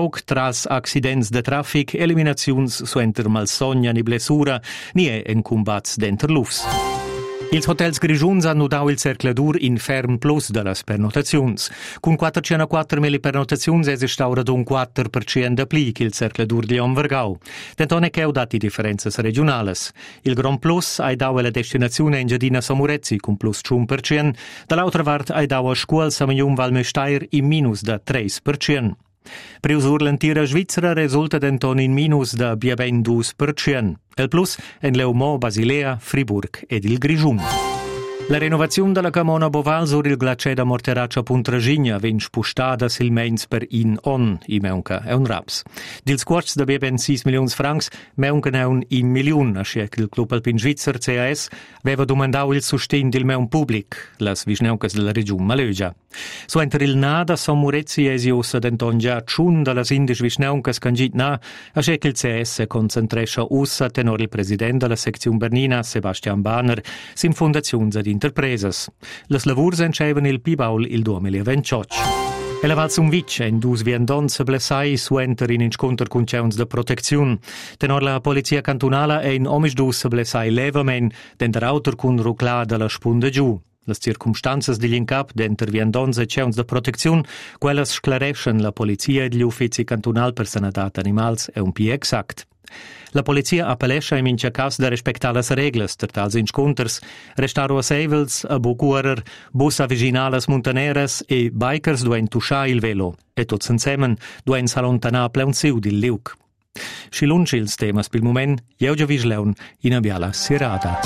pauc tras accidents de traffic, eliminaziuns suenter malsogna ni blessura, ni en combats denter l'ufs. Ils hotels grigiuns hanno dau il cercladur in ferm plus de las pernotaziuns. Cun 404.000 pernotaziuns es staura d'un 4% de plic il cercladur di Onvergau. Dentone che heu dati differenzas regionales. Il Grand Plus hai dau la destinazione Engiadina Samurezzi con plus 1%, dall'altra part hai dau a Scuol Samanium Valmesteir in minus de 3%. Preusur l'entira Svizzera resulta denton in minus de ben 2%. El plus en Leumont, Basilea, Friburg ed il Grigiun. La renovazione della Camona Boval sur il glacier da Morteraccia Puntragigna vien spostata silmeins per in on, i meunca è un raps. Dils quots da ben 6 milions francs, meunca è un in miliun, asce che il Club Alpin Svizzer CAS aveva domandato il sostegno del meun public, las visneucas della regione Maleugia. So enter il nada Samurezzi esiosa denton già ciun da las indisch visneucas cangit na, asce che il CS concentrescia ussa tenor il presidente della sezione Bernina, Sebastian Bahner, sin fondazione ad interpresas. Las lavurs encevan il Pibaul il 2028. E la Valsum Vic en dus viandons blessai suenter in incontr cun ceuns de protecziun. Tenor la polizia cantonala e in omisch dus blessai levamen, denter autor cun rucla de la spunde giù. Las circumstanzas degli incap denter viandons e ceuns de protecziun, quellas sclareschen la polizia e gli uffizi cantonal per sanatat animals e un pi exact. La polizia appellescha in mincha cas da respectar las reglas ter tals inconters, restaro a seivels, a bucuarer, bus a viginalas montaneras e bikers duen tuschar il velo, e tots ensemen duen s'allontanar pleun siu dil liuc. Schilunci ils temas pil moment, jeu già visleun in a biala sirada.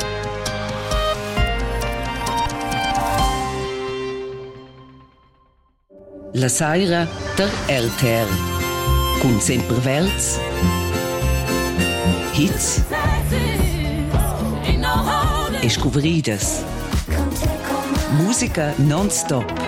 La saira der RTR. Cun sempre verts. Hits e scouvridas. Musica non-stop.